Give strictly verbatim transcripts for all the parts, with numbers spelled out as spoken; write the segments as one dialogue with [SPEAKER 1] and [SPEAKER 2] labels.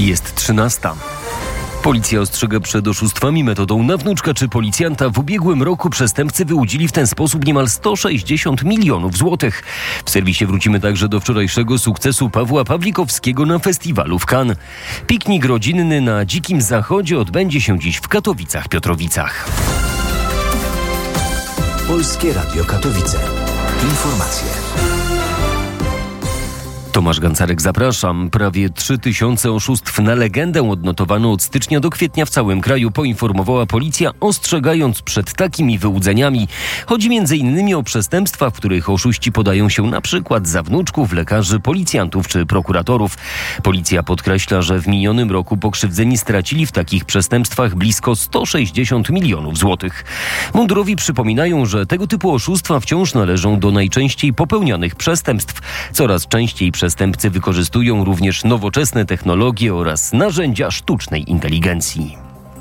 [SPEAKER 1] Jest trzynasta. Policja ostrzega przed oszustwami metodą na wnuczka czy policjanta. W ubiegłym roku przestępcy wyłudzili w ten sposób niemal sto sześćdziesiąt milionów złotych. W serwisie wrócimy także do wczorajszego sukcesu Pawła Pawlikowskiego na festiwalu w Cannes. Piknik rodzinny na Dzikim Zachodzie odbędzie się dziś w Katowicach-Piotrowicach.
[SPEAKER 2] Polskie Radio Katowice. Informacje.
[SPEAKER 1] Tomasz Gancarek, zapraszam. Prawie trzy tysiące oszustw na legendę odnotowano od stycznia do kwietnia w całym kraju, poinformowała policja, ostrzegając przed takimi wyłudzeniami. Chodzi między innymi o przestępstwa, w których oszuści podają się na przykład za wnuczków, lekarzy, policjantów czy prokuratorów. Policja podkreśla, że w minionym roku pokrzywdzeni stracili w takich przestępstwach blisko sto sześćdziesiąt milionów złotych. Mundurowi przypominają, że tego typu oszustwa wciąż należą do najczęściej popełnianych przestępstw. Coraz częściej przestępcy wykorzystują również nowoczesne technologie oraz narzędzia sztucznej inteligencji.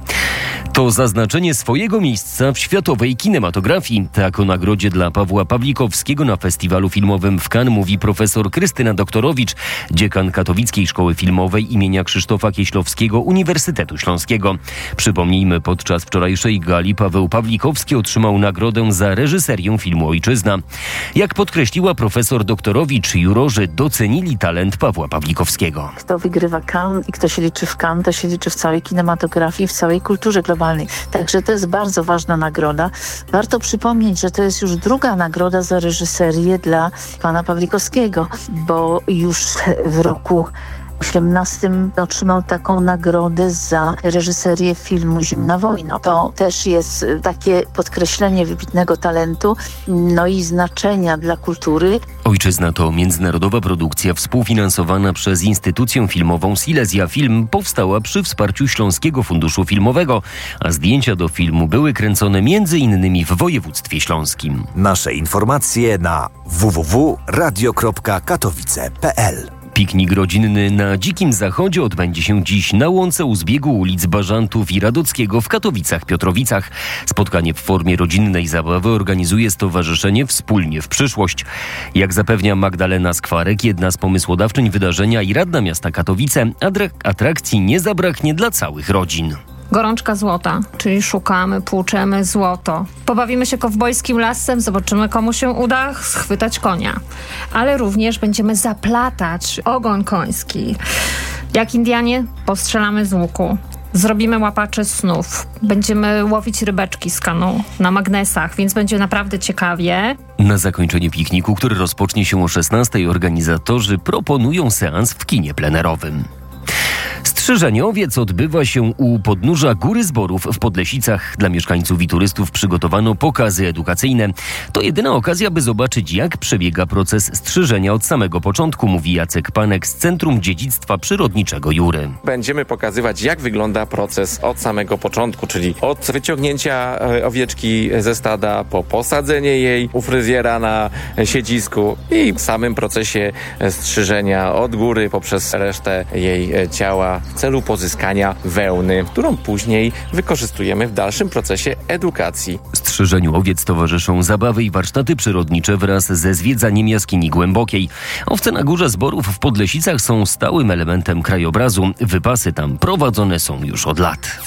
[SPEAKER 1] To zaznaczenie swojego miejsca w światowej kinematografii. Tak o nagrodzie dla Pawła Pawlikowskiego na festiwalu filmowym w Cannes mówi profesor Krystyna Doktorowicz, dziekan Katowickiej Szkoły Filmowej imienia Krzysztofa Kieślowskiego Uniwersytetu Śląskiego. Przypomnijmy, podczas wczorajszej gali Paweł Pawlikowski otrzymał nagrodę za reżyserię filmu Ojczyzna. Jak podkreśliła profesor Doktorowicz, jurorzy docenili talent Pawła Pawlikowskiego.
[SPEAKER 3] Kto wygrywa Cannes i kto się liczy w Cannes, to się liczy w całej kinematografii, w całej kulturze globalnej. Także to jest bardzo ważna nagroda. Warto przypomnieć, że to jest już druga nagroda za reżyserię dla pana Pawlikowskiego, bo już w roku osiemnastym otrzymał taką nagrodę za reżyserię filmu Zimna wojna. To też jest takie podkreślenie wybitnego talentu, no i znaczenia dla kultury.
[SPEAKER 1] Ojczyzna to międzynarodowa produkcja współfinansowana przez instytucję filmową Silesia Film. Powstała przy wsparciu Śląskiego Funduszu Filmowego, a zdjęcia do filmu były kręcone między innymi w województwie śląskim.
[SPEAKER 2] Nasze informacje na w w w kropka radio kropka katowice kropka p l.
[SPEAKER 1] Piknik rodzinny na Dzikim Zachodzie odbędzie się dziś na łące u zbiegu ulic Bażantów i Radockiego w Katowicach-Piotrowicach. Spotkanie w formie rodzinnej zabawy organizuje Stowarzyszenie Wspólnie w Przyszłość. Jak zapewnia Magdalena Skwarek, jedna z pomysłodawczyń wydarzenia i radna miasta Katowice, atrakcji nie zabraknie dla całych rodzin.
[SPEAKER 4] Gorączka złota, czyli szukamy, płuczemy złoto. Pobawimy się kowbojskim lasem, zobaczymy, komu się uda schwytać konia. Ale również będziemy zaplatać ogon koński. Jak Indianie postrzelamy z łuku. Zrobimy łapacze snów. Będziemy łowić rybeczki z kanu na magnesach, więc będzie naprawdę ciekawie.
[SPEAKER 1] Na zakończenie pikniku, który rozpocznie się o szesnastej, organizatorzy proponują seans w kinie plenerowym. Strzyżenie owiec odbywa się u podnóża Góry Zborów w Podlesicach. Dla mieszkańców i turystów przygotowano pokazy edukacyjne. To jedyna okazja, by zobaczyć, jak przebiega proces strzyżenia od samego początku, mówi Jacek Panek z Centrum Dziedzictwa Przyrodniczego Jury.
[SPEAKER 5] Będziemy pokazywać, jak wygląda proces od samego początku, czyli od wyciągnięcia owieczki ze stada po posadzenie jej u fryzjera na siedzisku i w samym procesie strzyżenia od góry poprzez resztę jej ciała w celu pozyskania wełny, którą później wykorzystujemy w dalszym procesie edukacji.
[SPEAKER 1] Strzyżeniu owiec towarzyszą zabawy i warsztaty przyrodnicze wraz ze zwiedzaniem jaskini głębokiej. Owce na Górze Zborów w Podlesicach są stałym elementem krajobrazu. Wypasy tam prowadzone są już od lat.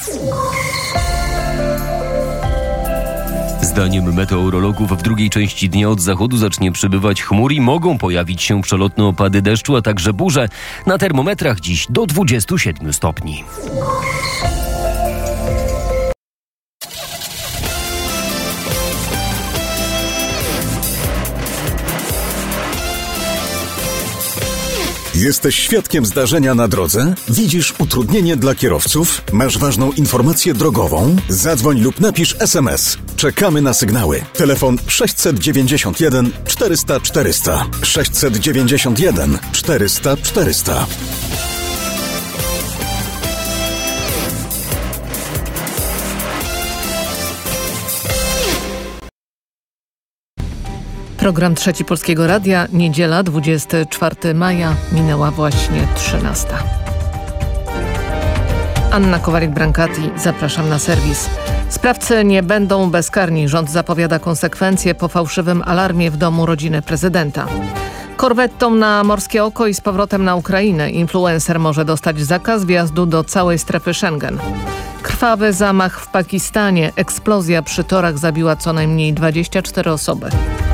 [SPEAKER 1] Zdaniem meteorologów w drugiej części dnia od zachodu zacznie przybywać chmur i mogą pojawić się przelotne opady deszczu, a także burze. Na termometrach dziś do dwudziestu siedmiu stopni.
[SPEAKER 6] Jesteś świadkiem zdarzenia na drodze? Widzisz utrudnienie dla kierowców? Masz ważną informację drogową? Zadzwoń lub napisz es em es. Czekamy na sygnały. Telefon sześćset dziewięćdziesiąt jeden czterysta czterysta. sześćset dziewięćdziesiąt jeden czterysta czterysta.
[SPEAKER 7] Program Trzeci Polskiego Radia, niedziela dwudziestego czwartego maja, minęła właśnie trzynasta. Anna Kowalik-Brankati, zapraszam na serwis. Sprawcy nie będą bezkarni. Rząd zapowiada konsekwencje po fałszywym alarmie w domu rodziny prezydenta. Korwettą na Morskie Oko i z powrotem na Ukrainę. Influencer może dostać zakaz wjazdu do całej strefy Schengen. Krwawy zamach w Pakistanie. Eksplozja przy torach zabiła co najmniej dwadzieścia cztery osoby.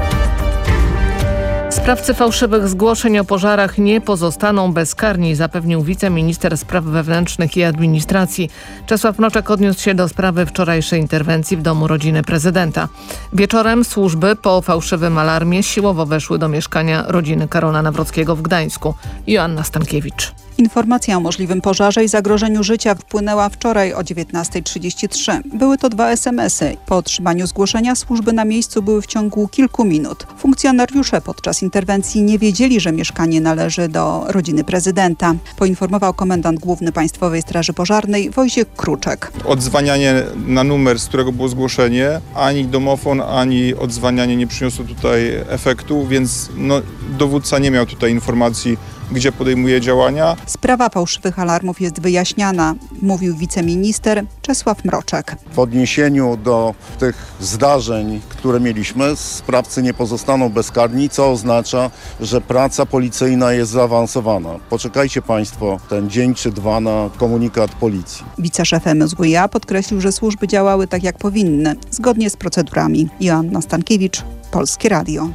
[SPEAKER 7] Sprawcy fałszywych zgłoszeń o pożarach nie pozostaną bezkarni, zapewnił wiceminister spraw wewnętrznych i administracji. Czesław Mroczek odniósł się do sprawy wczorajszej interwencji w domu rodziny prezydenta. Wieczorem służby po fałszywym alarmie siłowo weszły do mieszkania rodziny Karola Nawrockiego w Gdańsku. Joanna Stankiewicz.
[SPEAKER 8] Informacja o możliwym pożarze i zagrożeniu życia wpłynęła wczoraj o dziewiętnasta trzydzieści trzy. Były to dwa es em esy. Po otrzymaniu zgłoszenia służby na miejscu były w ciągu kilku minut. Funkcjonariusze podczas interwencji nie wiedzieli, że mieszkanie należy do rodziny prezydenta. Poinformował komendant główny Państwowej Straży Pożarnej Wojciech Kruczek.
[SPEAKER 9] Odzwanianie na numer, z którego było zgłoszenie, ani domofon, ani odzwanianie nie przyniosło tutaj efektu, więc no, dowódca nie miał tutaj informacji, gdzie podejmuje działania.
[SPEAKER 8] Sprawa fałszywych alarmów jest wyjaśniana, mówił wiceminister Czesław Mroczek.
[SPEAKER 10] W odniesieniu do tych zdarzeń, które mieliśmy, sprawcy nie pozostaną bezkarni, co oznacza, że praca policyjna jest zaawansowana. Poczekajcie Państwo ten dzień czy dwa na komunikat policji.
[SPEAKER 8] Wiceszef em es wu i a podkreślił, że służby działały tak jak powinny, zgodnie z procedurami. Joanna Stankiewicz, Polskie Radio.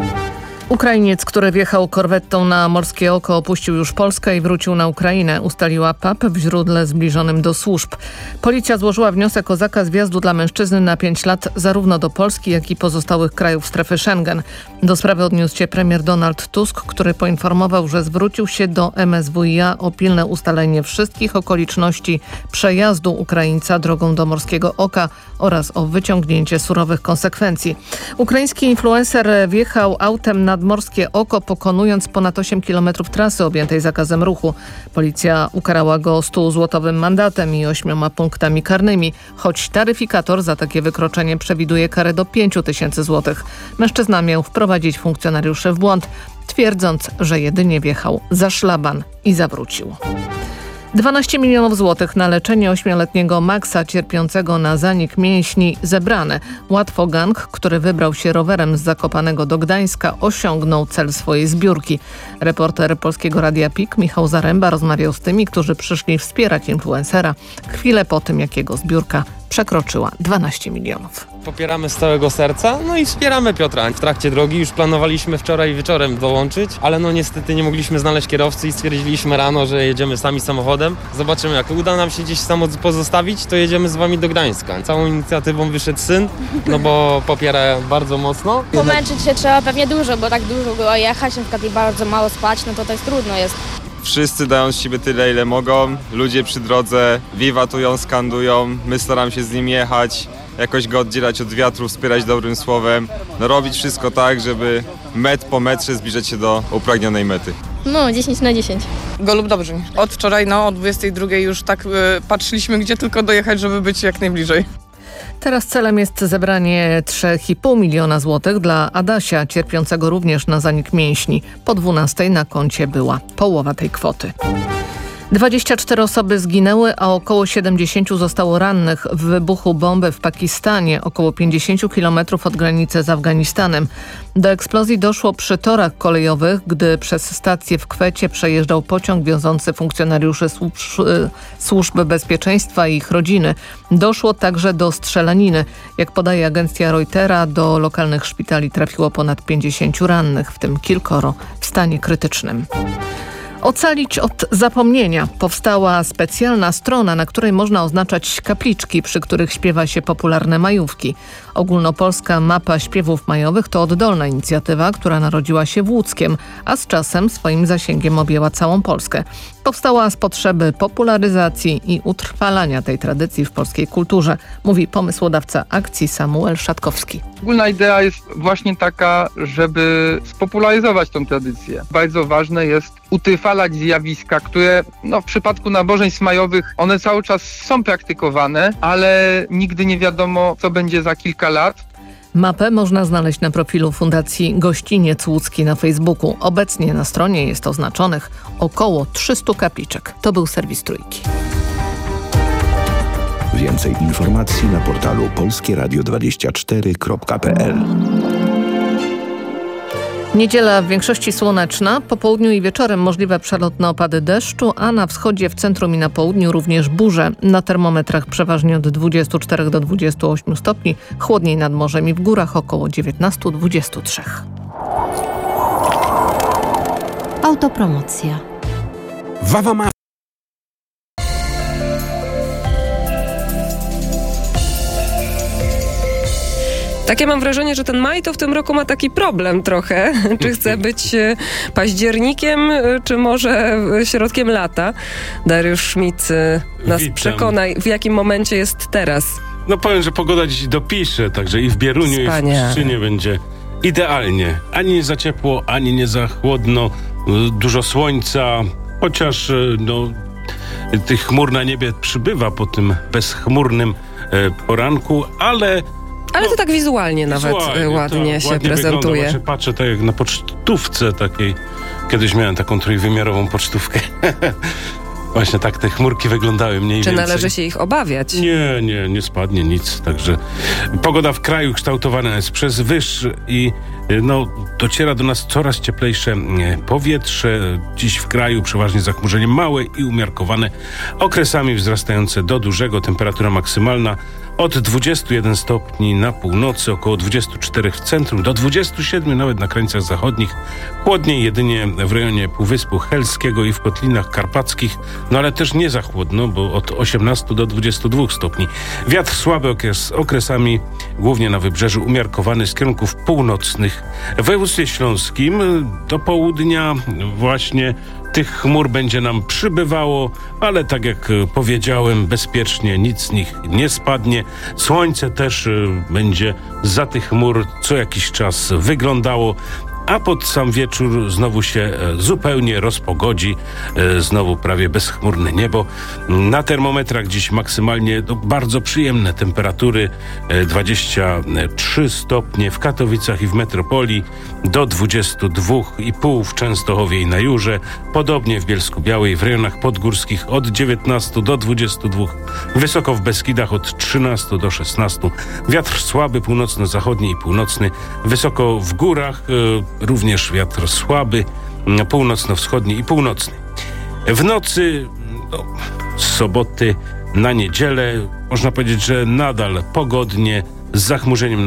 [SPEAKER 7] Ukrainiec, który wjechał korwettą na Morskie Oko, opuścił już Polskę i wrócił na Ukrainę, ustaliła P A P w źródle zbliżonym do służb. Policja złożyła wniosek o zakaz wjazdu dla mężczyzny na pięć lat zarówno do Polski, jak i pozostałych krajów strefy Schengen. Do sprawy odniósł się premier Donald Tusk, który poinformował, że zwrócił się do em es wu i a o pilne ustalenie wszystkich okoliczności przejazdu Ukraińca drogą do Morskiego Oka oraz o wyciągnięcie surowych konsekwencji. Ukraiński influencer wjechał autem na Morskie Oko, pokonując ponad osiem kilometrów trasy objętej zakazem ruchu. Policja ukarała go stuzłotowym mandatem i ośmioma punktami karnymi, choć taryfikator za takie wykroczenie przewiduje karę do pięciu tysięcy złotych. Mężczyzna miał wprowadzić funkcjonariuszy w błąd, twierdząc, że jedynie wjechał za szlaban i zawrócił. dwanaście milionów złotych na leczenie ośmioletniego Maxa cierpiącego na zanik mięśni zebrane. Łatwo gang, który wybrał się rowerem z Zakopanego do Gdańska, osiągnął cel swojej zbiórki. Reporter Polskiego Radia P I K Michał Zaręba rozmawiał z tymi, którzy przyszli wspierać influencera chwilę po tym, jak jego zbiórka przekroczyła dwanaście milionów.
[SPEAKER 11] Popieramy z całego serca, no i wspieramy Piotra. W trakcie drogi już planowaliśmy wczoraj wieczorem dołączyć, ale no niestety nie mogliśmy znaleźć kierowcy i stwierdziliśmy rano, że jedziemy sami samochodem. Zobaczymy, jak uda nam się gdzieś samochód pozostawić, to jedziemy z wami do Gdańska. Całą inicjatywą wyszedł syn, no bo popiera bardzo mocno.
[SPEAKER 12] Pomęczyć się trzeba pewnie dużo, bo tak dużo było jechać, na przykład i bardzo mało spać, no to to jest trudno jest.
[SPEAKER 13] Wszyscy dają z siebie tyle, ile mogą. Ludzie przy drodze wiwatują, skandują. My staramy się z nim jechać, jakoś go oddzielać od wiatru, wspierać dobrym słowem. No, robić wszystko tak, żeby metr po metrze zbliżać się do upragnionej mety.
[SPEAKER 12] No, dziesięć na dziesięć.
[SPEAKER 14] Go lub Dobrzeń. Od wczoraj, no, o dwudziestej drugiej już tak y, patrzyliśmy, gdzie tylko dojechać, żeby być jak najbliżej.
[SPEAKER 7] Teraz celem jest zebranie trzy i pół miliona złotych dla Adasia, cierpiącego również na zanik mięśni. Po dwunastej na koncie była połowa tej kwoty. dwadzieścia cztery osoby zginęły, a około siedemdziesiąt zostało rannych w wybuchu bomby w Pakistanie, około pięćdziesiąt kilometrów od granicy z Afganistanem. Do eksplozji doszło przy torach kolejowych, gdy przez stację w Kwecie przejeżdżał pociąg wiązący funkcjonariuszy służb, służb bezpieczeństwa i ich rodziny. Doszło także do strzelaniny. Jak podaje agencja Reutera, do lokalnych szpitali trafiło ponad pięćdziesięciu rannych, w tym kilkoro w stanie krytycznym. Ocalić od zapomnienia. Powstała specjalna strona, na której można oznaczać kapliczki, przy których śpiewa się popularne majówki. Ogólnopolska mapa śpiewów majowych to oddolna inicjatywa, która narodziła się w Łódzkiem, a z czasem swoim zasięgiem objęła całą Polskę. Powstała z potrzeby popularyzacji i utrwalania tej tradycji w polskiej kulturze, mówi pomysłodawca akcji Samuel Szatkowski.
[SPEAKER 15] Ogólna idea jest właśnie taka, żeby spopularyzować tą tradycję. Bardzo ważne jest utrwalać zjawiska, które no, w przypadku nabożeństw majowych one cały czas są praktykowane, ale nigdy nie wiadomo, co będzie za kilka lat.
[SPEAKER 7] Mapę można znaleźć na profilu Fundacji Gościniec Łódzki na Facebooku. Obecnie na stronie jest oznaczonych około trzysta kapliczek. To był serwis Trójki.
[SPEAKER 16] Więcej informacji na portalu polskieradio dwadzieścia cztery kropka p l.
[SPEAKER 7] Niedziela w większości słoneczna, po południu i wieczorem możliwe przelotne opady deszczu, a na wschodzie, w centrum i na południu również burze. Na termometrach przeważnie od dwudziestu czterech do dwudziestu ośmiu stopni, chłodniej nad morzem i w górach około dziewiętnastu do dwudziestu trzech.
[SPEAKER 17] Autopromocja.
[SPEAKER 18] Wawa ma...
[SPEAKER 19] Takie mam wrażenie, że ten maj to w tym roku ma taki problem trochę. Czy chce być październikiem, czy może środkiem lata? Dariusz Szmit, nas
[SPEAKER 20] Witam.
[SPEAKER 19] przekonaj, w jakim momencie jest teraz.
[SPEAKER 20] No powiem, że pogoda dziś dopisze, także i w Bieruniu,
[SPEAKER 19] Wspaniale.
[SPEAKER 20] i w Pszczynie będzie idealnie. Ani nie za ciepło, ani nie za chłodno. Dużo słońca, chociaż no, tych chmur na niebie przybywa po tym bezchmurnym e, poranku, ale...
[SPEAKER 19] Ale to tak wizualnie nawet
[SPEAKER 20] Wizualnie,
[SPEAKER 19] ładnie
[SPEAKER 20] tak,
[SPEAKER 19] się
[SPEAKER 20] ładnie
[SPEAKER 19] prezentuje.
[SPEAKER 20] Wygląda. Właśnie patrzę tak jak na pocztówce takiej. Kiedyś miałem taką trójwymiarową pocztówkę. Właśnie tak te chmurki wyglądały mniej
[SPEAKER 19] Czy
[SPEAKER 20] więcej.
[SPEAKER 19] należy się ich obawiać?
[SPEAKER 20] Nie, nie, nie spadnie nic. Także pogoda w kraju kształtowana jest przez wyż i no, dociera do nas coraz cieplejsze powietrze. Dziś w kraju przeważnie zachmurzenie małe i umiarkowane, okresami wzrastające do dużego. Temperatura maksymalna od dwudziestu jeden stopni na północy, około dwudziestu czterech w centrum, do dwudziestu siedmiu nawet na krańcach zachodnich. Chłodniej jedynie w rejonie Półwyspu Helskiego i w Kotlinach Karpackich, no ale też nie za chłodno, bo od osiemnastu do dwudziestu dwóch stopni. Wiatr słaby okres, okresami, głównie na wybrzeżu, umiarkowany z kierunków północnych. W województwie śląskim do południa właśnie tych chmur będzie nam przybywało, ale tak jak powiedziałem, bezpiecznie nic z nich nie spadnie. Słońce też będzie za tych chmur co jakiś czas wyglądało, a pod sam wieczór znowu się zupełnie rozpogodzi, znowu prawie bezchmurne niebo. Na termometrach dziś maksymalnie no, bardzo przyjemne temperatury, dwadzieścia trzy stopnie w Katowicach i w metropolii, do dwudziestu dwóch i pół w Częstochowie i na Jurze, podobnie w Bielsku-Białej, w rejonach podgórskich od dziewiętnastu do dwudziestu dwóch, wysoko w Beskidach od trzynastu do szesnastu, wiatr słaby północno-zachodni i północny, wysoko w górach również wiatr słaby, północno-wschodni i północny. W nocy no, z soboty na niedzielę można powiedzieć, że nadal pogodnie z zachmurzeniem